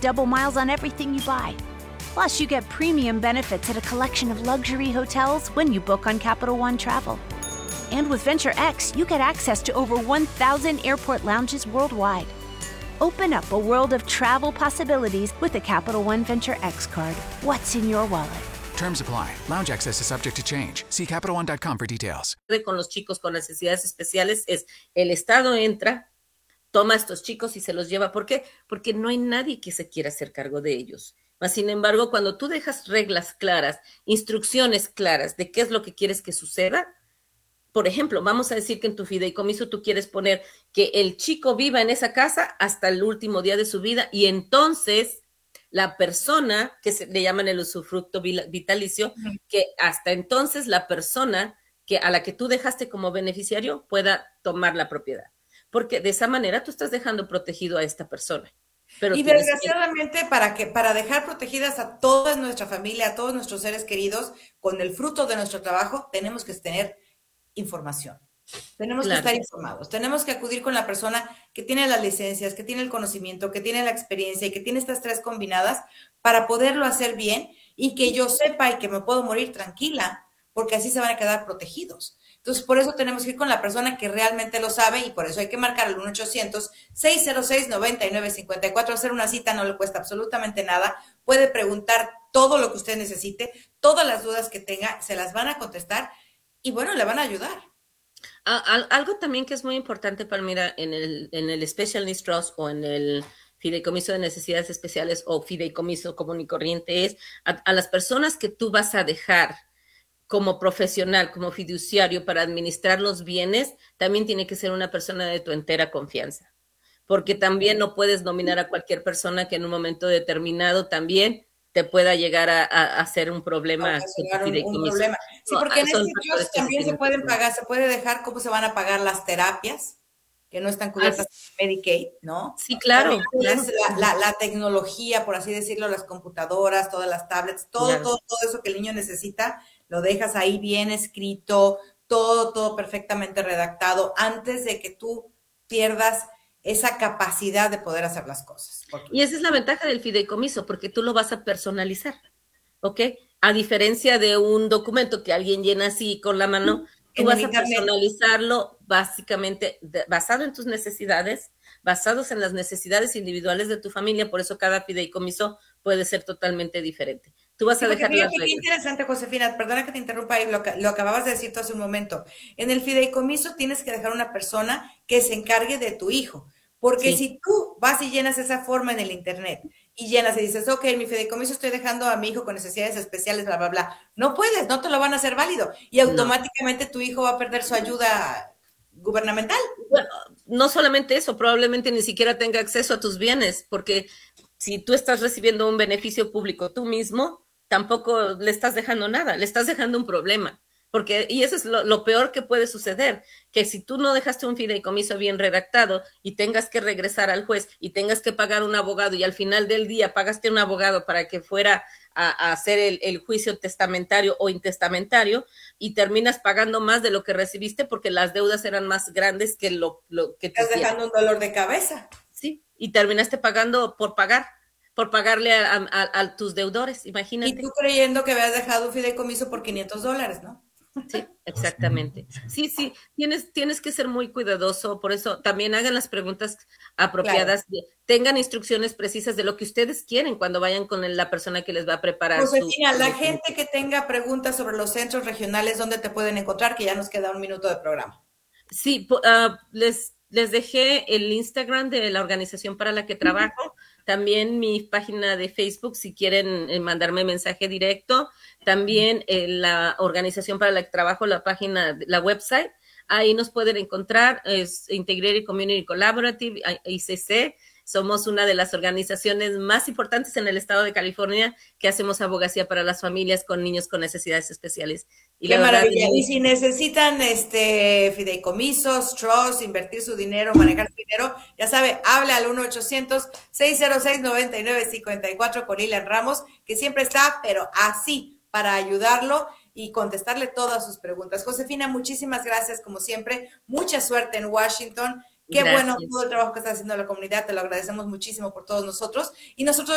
double miles on everything you buy. Plus, you get premium benefits at a collection of luxury hotels when you book on Capital One Travel. And with Venture X, you get access to over 1,000 airport lounges worldwide. Open up a world of travel possibilities with the Capital One Venture X card. What's in your wallet? Terms apply. Lounge access is subject to change. See CapitalOne.com for details. Con los chicos con necesidades especiales es el Estado entra, toma a estos chicos y se los lleva. ¿Por qué? Porque no hay nadie que se quiera hacer cargo de ellos. Mas, sin embargo, cuando tú dejas reglas claras, instrucciones claras de qué es lo que quieres que suceda, por ejemplo, vamos a decir que en tu fideicomiso tú quieres poner que el chico viva en esa casa hasta el último día de su vida y entonces la persona, le llaman el usufructo vitalicio, que hasta entonces la persona a la que tú dejaste como beneficiario pueda tomar la propiedad. Porque de esa manera tú estás dejando protegido a esta persona. Pero y desgraciadamente para dejar protegidas a toda nuestra familia, a todos nuestros seres queridos, con el fruto de nuestro trabajo, tenemos que tener información. Tenemos que estar informados, tenemos que acudir con la persona que tiene las licencias, que tiene el conocimiento, que tiene la experiencia y que tiene estas tres combinadas para poderlo hacer bien y que yo sepa y que me puedo morir tranquila, porque así se van a quedar protegidos. Entonces, por eso tenemos que ir con la persona que realmente lo sabe y por eso hay que marcar el 1-800-606-9954. Hacer una cita no le cuesta absolutamente nada. Puede preguntar todo lo que usted necesite, todas las dudas que tenga, se las van a contestar y bueno, le van a ayudar. Algo también que es muy importante, Palmira, en el Special Needs Trust o en el fideicomiso de necesidades especiales o fideicomiso común y corriente es a las personas que tú vas a dejar como profesional, como fiduciario para administrar los bienes, también tiene que ser una persona de tu entera confianza. Porque también no puedes nominar a cualquier persona que en un momento determinado también te pueda llegar a hacer un problema. Un problema. Sí, porque en este trust también se pueden pagar, se puede dejar cómo se van a pagar las terapias que no están cubiertas en Medicaid, ¿no? Sí, claro. La tecnología, por así decirlo, las computadoras, todas las tablets, todo eso que el niño necesita, lo dejas ahí bien escrito, todo perfectamente redactado, antes de que tú pierdas esa capacidad de poder hacer las cosas. Y esa es la ventaja del fideicomiso, porque tú lo vas a personalizar, ¿ok? A diferencia de un documento que alguien llena así con la mano, tú vas a personalizarlo básicamente basado en tus necesidades, basados en las necesidades individuales de tu familia, por eso cada fideicomiso puede ser totalmente diferente. Tú vas a dejar las reglas. Qué interesante, Josefina, perdona que te interrumpa ahí, lo acababas de decir tú hace un momento. En el fideicomiso tienes que dejar una persona que se encargue de tu hijo, porque si tú vas y llenas esa forma en el internet y llenas y dices, ok, en mi fideicomiso estoy dejando a mi hijo con necesidades especiales, bla, bla, bla, no puedes, no te lo van a hacer válido y automáticamente tu hijo va a perder su ayuda gubernamental. Bueno, no solamente eso, probablemente ni siquiera tenga acceso a tus bienes, porque si tú estás recibiendo un beneficio público tú mismo, tampoco le estás dejando nada, le estás dejando un problema. Y eso es lo peor que puede suceder, que si tú no dejaste un fideicomiso bien redactado y tengas que regresar al juez y tengas que pagar un abogado y al final del día pagaste un abogado para que fuera a hacer el juicio testamentario o intestamentario y terminas pagando más de lo que recibiste porque las deudas eran más grandes que lo que te estás dejando un dolor de cabeza. Sí, y terminaste pagando por pagarle a tus deudores, imagínate. Y tú creyendo que habías dejado un fideicomiso por $500, ¿no? Sí, exactamente. Sí, tienes que ser muy cuidadoso, por eso también hagan las preguntas apropiadas, tengan instrucciones precisas de lo que ustedes quieren cuando vayan con la persona que les va a preparar. Josefina, la gente que tenga preguntas sobre los centros regionales, ¿dónde te pueden encontrar? Que ya nos queda un minuto de programa. Sí, les dejé el Instagram de la organización para la que trabajo, también mi página de Facebook si quieren mandarme mensaje directo, también la organización para la que trabajo, la página, la website, ahí nos pueden encontrar, es Integrated Community Collaborative, ICC. Somos una de las organizaciones más importantes en el estado de California que hacemos abogacía para las familias con niños con necesidades especiales. Y qué maravilla. Y si necesitan fideicomisos, trusts, invertir su dinero, manejar su dinero, ya sabe, hable al 1-800-606-9954 con Lilian Ramos, que siempre está, pero así, para ayudarlo y contestarle todas sus preguntas. Josefina, muchísimas gracias, como siempre. Mucha suerte en Washington. Qué bueno todo el trabajo que está haciendo la comunidad, te lo agradecemos muchísimo por todos nosotros. Y nosotros